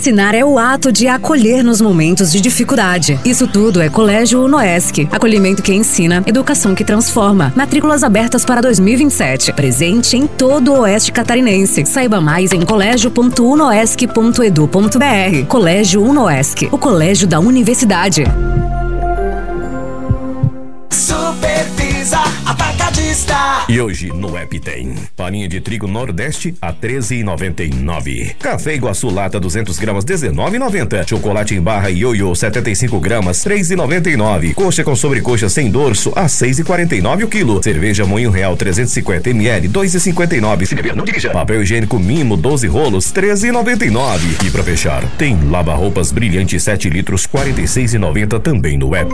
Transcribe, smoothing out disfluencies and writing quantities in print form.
Ensinar é o ato de acolher nos momentos de dificuldade. Isso tudo é Colégio Unoesc. Acolhimento que ensina, educação que transforma. Matrículas abertas para 2027. Presente em todo o Oeste Catarinense. Saiba mais em colégio.unoesc.edu.br. Colégio Unoesc, o colégio da universidade. Supervisa Atacadista. E hoje no app tem farinha de trigo Nordeste a R$13,99. Café Iguaçu lata 200 gramas R$19,90. Chocolate em barra Ioiô 75 gramas R$3,99. Coxa com sobrecoxa sem dorso a R$6,49 o quilo. Cerveja Moinho Real 350 ml R$2,59. Se beber não dirija. Papel higiênico Mimo 12 rolos R$13,99. E pra fechar tem lava-roupas brilhante 7 litros R$46,90 também no app.